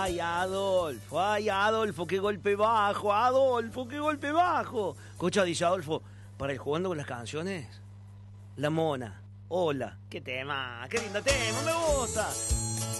Ay, Adolfo, qué golpe bajo, Adolfo, qué golpe bajo. Escucha, dice Adolfo, para ir jugando con las canciones, La Mona, hola, qué tema, qué lindo tema, me gusta.